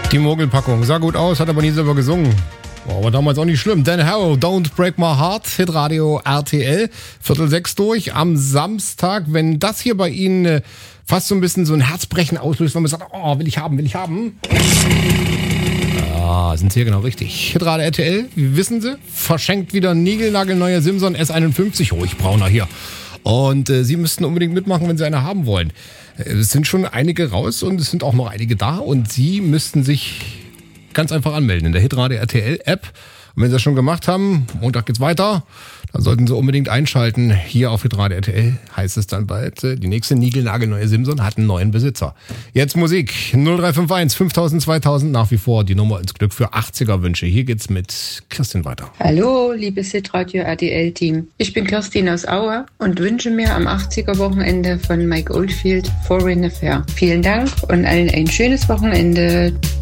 Die Mogelpackung sah gut aus, hat aber nie selber gesungen. War aber damals auch nicht schlimm. Dan Harrow, Don't Break My Heart, Hitradio RTL, 5:45 durch am Samstag. Wenn das hier bei Ihnen fast so ein bisschen so ein Herzbrechen auslöst, wenn man sagt, oh, will ich haben. Ja, sind Sie hier genau richtig. Hitradio RTL, wissen Sie, verschenkt wieder niegelnagelneuer Simson S51, ruhig brauner hier. Und Sie müssten unbedingt mitmachen, wenn Sie eine haben wollen. Es sind schon einige raus und es sind auch noch einige da. Und Sie müssten sich ganz einfach anmelden in der Hitradio RTL App. Und wenn Sie das schon gemacht haben, Montag geht's weiter, dann sollten Sie unbedingt einschalten. Hier auf Hitradio RTL heißt es dann bald, die nächste niegelnagelneue Simson hat einen neuen Besitzer. Jetzt Musik 0351 5000 2000 nach wie vor die Nummer ins Glück für 80er-Wünsche. Hier geht's mit Kirstin weiter. Hallo, liebes Hitradio RTL-Team. Ich bin Kirstin aus Aue und wünsche mir am 80er-Wochenende von Mike Oldfield Foreign Affair. Vielen Dank und allen ein schönes Wochenende.